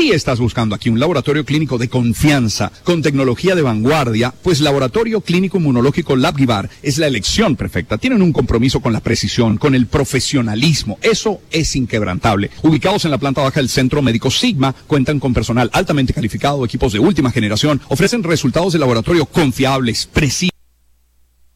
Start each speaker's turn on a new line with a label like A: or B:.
A: Si estás buscando aquí un laboratorio clínico de confianza, con tecnología de vanguardia, pues Laboratorio Clínico Inmunológico LabGibar es la elección perfecta. Tienen un compromiso con la precisión, con el profesionalismo. Eso es inquebrantable. Ubicados en la planta baja del Centro Médico Sigma, cuentan con personal altamente calificado, equipos de última generación, ofrecen resultados de laboratorio confiables, precisos.